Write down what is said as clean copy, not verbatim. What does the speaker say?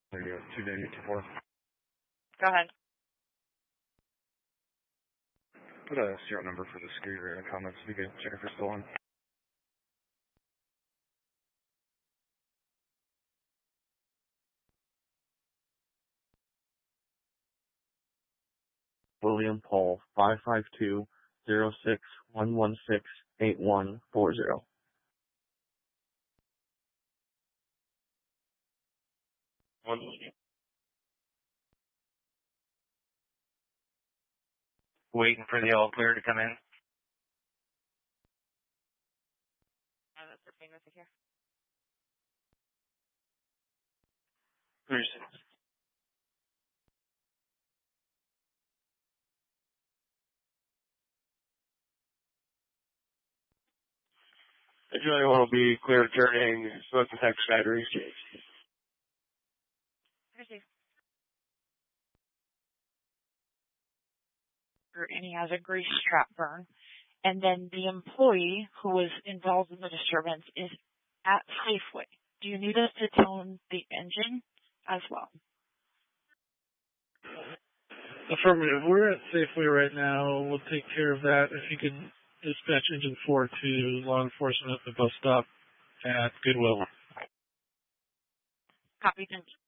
There you go. 2-4. Go ahead. Put a serial number for the scooter in the comments so we can check if it's still on. William Paul 552-06-116-8140. Waiting for the all clear to come in. That's the thing with it here. If you want to be clear turning, smoke detector batteries. And he has a grease trap burn. And then the employee who was involved in the disturbance is at Safeway. Do you need us to tone the engine as well? Affirmative. We're at Safeway right now. We'll take care of that. If you can dispatch Engine 4 to law enforcement at the bus stop at Goodwill. Copy. Thank you.